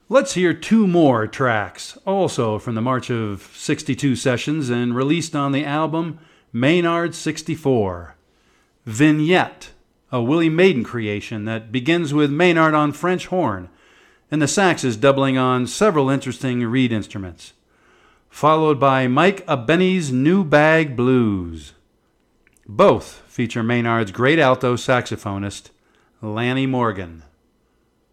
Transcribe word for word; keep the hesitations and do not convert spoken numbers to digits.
Let's hear two more tracks, also from the March of sixty-two sessions and released on the album Maynard sixty-four. Vignette, a Willie Maiden creation that begins with Maynard on French horn and the saxes doubling on several interesting reed instruments, followed by Mike Abeni's New Bag Blues. Both feature Maynard's great alto saxophonist, Lanny Morgan.